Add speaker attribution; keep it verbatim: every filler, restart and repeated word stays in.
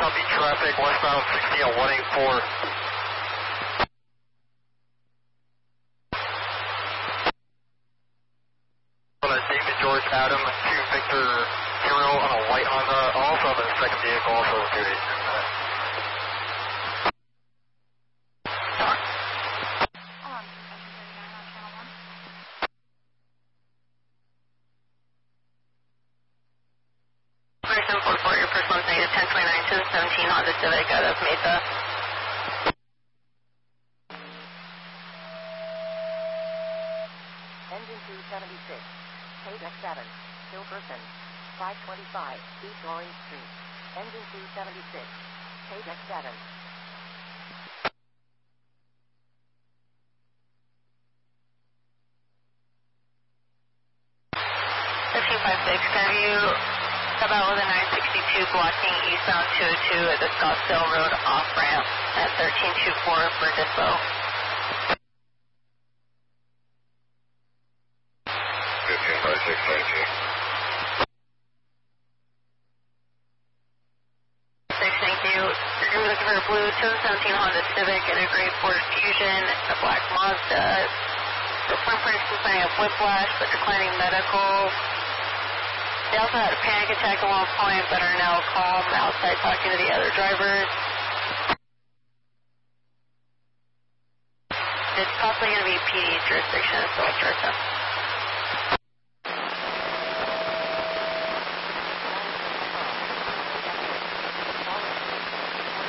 Speaker 1: copy traffic westbound sixteen on one eighty-four. David George Adam to Victor Zero on a white Honda. Also have a second vehicle also located.
Speaker 2: Person four four, your first one's negative ten twenty-nine to the seventeen Honda Civic out of Mesa.
Speaker 3: Engine two seventy-six. Paydeck seven, Hilverson, five twenty-five, East Orange Street. Engine two seventy-six, Paydeck seven.
Speaker 2: fifteen five six, can you about with a nine sixty-two blocking eastbound two oh two at the Scottsdale Road off-ramp at thirteen twenty-four for Dispo.
Speaker 1: fifteen five six nineteen.
Speaker 2: Thank you. You're going to be looking for a blue two thousand seventeen Honda Civic and a gray Ford Fusion, a black Mazda. The front brakes complaining of whiplash but declining medical. They also had a panic attack at one point but are now calm outside talking to the other drivers. It's possibly going to be P D jurisdiction, so I'll start them.